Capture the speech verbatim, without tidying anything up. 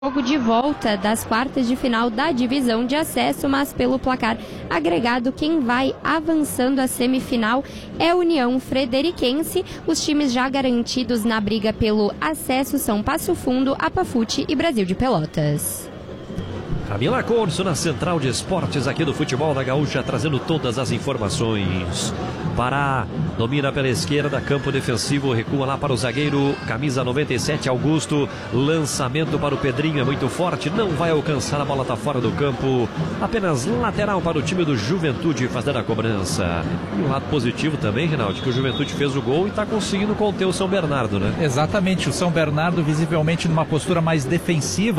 Jogo de volta das quartas de final da divisão de acesso, mas pelo placar agregado, quem vai avançando à semifinal é a União Frederiquense. Os times já garantidos na briga pelo acesso são Passo Fundo, Apafute e Brasil de Pelotas. Camila Corso na Central de Esportes aqui do Futebol da Gaúcha, trazendo todas as informações. Pará domina pela esquerda, campo defensivo, recua lá para o zagueiro, camisa noventa e sete, Augusto. Lançamento para o Pedrinho, é muito forte, não vai alcançar, a bola está fora do campo. Apenas lateral para o time do Juventude fazendo a cobrança. E um lado positivo também, Rinaldi, que o Juventude fez o gol e está conseguindo conter o São Bernardo, né? Exatamente, o São Bernardo visivelmente numa postura mais defensiva.